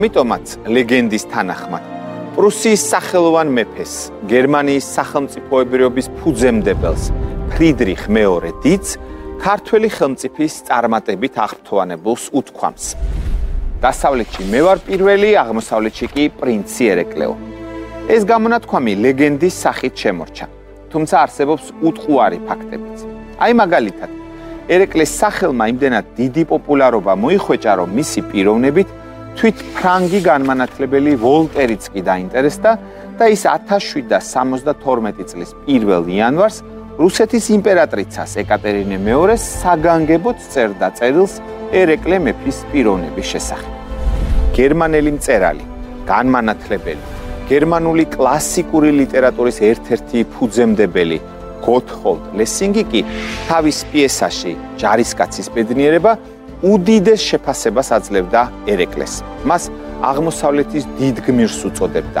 ამიტომაც ლეგენდის თანახმად პრუსიის სახელოვან მეფეს, გერმანიის სახელმწიფოებრიობის ფუძემდებელს ფრიდრიხ მეორე დიდს ქართველი ხელმწიფის წარმატებით აღფრთოვანებულს უთქვამს. დასავლეთში მე ვარ პირველი, აღმოსავლეთში კი პრინცი ერეკლეო. ეს გამონათქვამი ლეგენდის სახით შემორჩა, თუმცა არსებობს უტყუარი ფაქტებიც. აი მაგალითად, ერეკლეს სახელმა იმდენად დიდი პოპულარობა მოიხვეჭა, რომ მისი პიროვნებით თვით ფრანგი განმანათლებელი ვოლტერიც კი დაინტერესდა და ის 1772 წლის 1 იანვარს რუსეთის იმპერატრიცას ეკატერინე მეორეს საგანგებოდ წერდა წერილს ერეკლე მეფის პიროვნების შესახებ. გერმანელი მწერალი, განმანათლებელი, გერმანული კლასიკური ლიტერატურის ერთ-ერთი ფუძემდებელი გოტჰოლდ ლესინგი კი თავის პიესაში ჯარისკაცის ბედნიერება უდიდეს შეფასებას აძლევდა ერეკლეს. მას აღმოსავლეთის დიდ გმირს უწოდებდა.